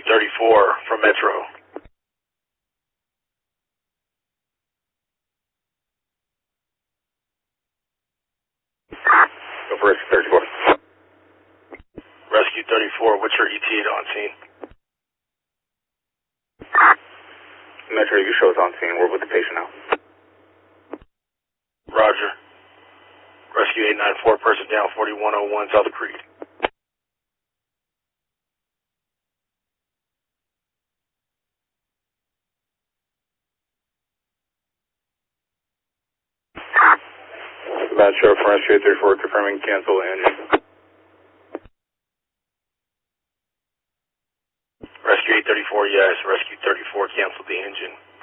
34 from Metro. Go for Rescue 34. Rescue 34, what's your ETA on scene? Metro, you show us on scene. We're with the patient now. Roger. Rescue 894, person down, 4101 South of Creed. Bad show from Rescue 834, confirming cancel engine. Rescue 834, yes. Rescue 34 canceled the engine.